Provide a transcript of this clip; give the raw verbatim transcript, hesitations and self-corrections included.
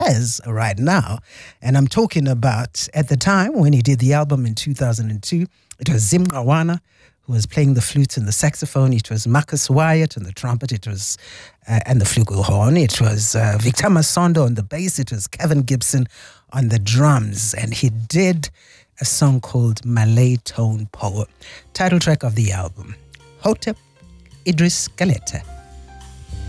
has right now. And I'm talking about at the time when he did the album in two thousand two, it was Zim Rawana who was playing the flute and the saxophone. It was Marcus Wyatt on the trumpet. It was, uh, and the flugelhorn. It was uh, Victor Masondo on the bass. It was Kevin Gibson on the drums. And he did a song called Malay Tone Poem, title track of the album, Hotep Idris Galeta.